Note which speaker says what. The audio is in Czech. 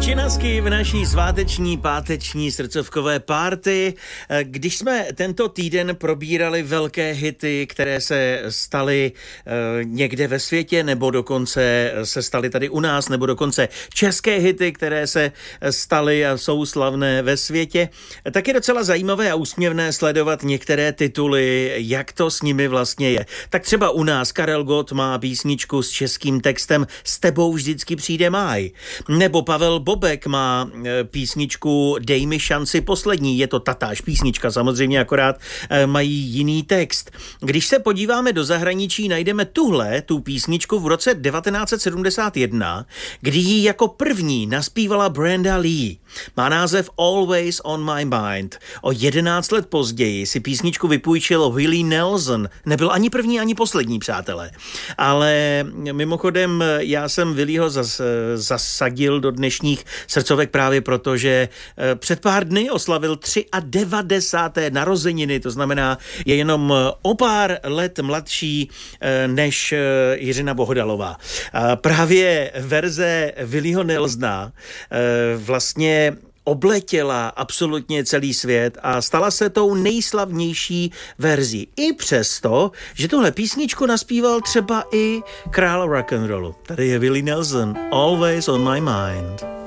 Speaker 1: Činasky v naší sváteční páteční srdcovkové party. Když jsme tento týden probírali velké hity, které se staly někde ve světě, nebo dokonce se staly tady u nás, nebo dokonce české hity, které se staly a jsou slavné ve světě, tak je docela zajímavé a úsměvné sledovat některé tituly, jak to s nimi vlastně je. Tak třeba u nás Karel Gott má písničku s českým textem S tebou vždycky přijde máj. Nebo Pavel Bobek má písničku Dej mi šanci poslední. Je to tatáž písnička, samozřejmě akorát mají jiný text. Když se podíváme do zahraničí, najdeme tu písničku v roce 1971, kdy ji jako první naspívala Brenda Lee. Má název Always on my mind. O 11 let později si písničku vypůjčil Willie Nelson. Nebyl ani první, ani poslední, přátelé. Ale mimochodem, já jsem Willieho zasadil do dnešních srdcovek právě proto, že před pár dny oslavil 93. narozeniny, to znamená, je jenom o pár let mladší než Jiřina Bohdalová. Právě verze Willieho Nelsona vlastně obletěla absolutně celý svět a stala se tou nejslavnější verzí. I přesto, že tuhle písničku naspíval třeba i král rock'n'rollu. Tady je Willie Nelson, Always on my mind.